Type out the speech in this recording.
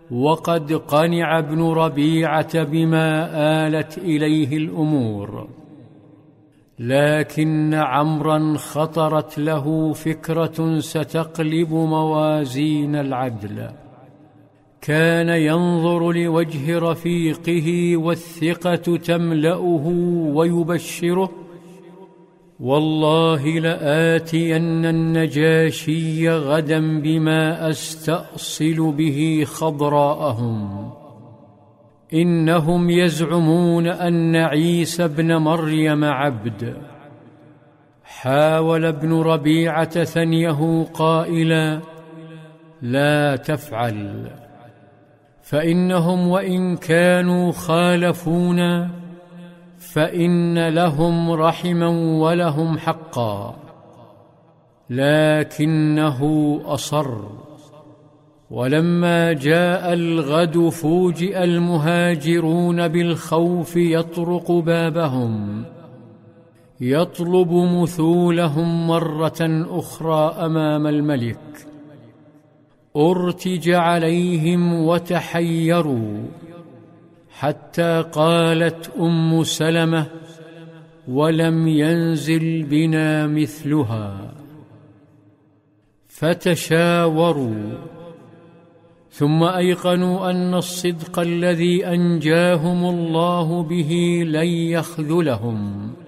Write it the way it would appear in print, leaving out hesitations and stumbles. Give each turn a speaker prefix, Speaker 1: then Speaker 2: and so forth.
Speaker 1: وقد قنع ابن ربيعة بما آلت إليه الأمور، لكن عمرا خطرت له فكرة ستقلب موازين العدل. كان ينظر لوجه رفيقه والثقة تملأه ويبشره: والله لآتين النجاشي غدا بما أستأصل به خضراءهم، إنهم يزعمون أن عيسى ابن مريم عبد. حاول ابن ربيعة ثنيه قائلا: لا تفعل، فإنهم وإن كانوا خالفونا فإن لهم رحما ولهم حقا. لكنه أصر، ولما جاء الغد فوجئ المهاجرون بالخوف يطرق بابهم يطلب مثولهم مرة أخرى أمام الملك. أرتج عليهم وتحيروا، حتى قالت أم سلمة: ولم ينزل بنا مثلها. فتشاوروا، ثم أيقنوا أن الصدق الذي أنجاهم الله به لن يخذلهم،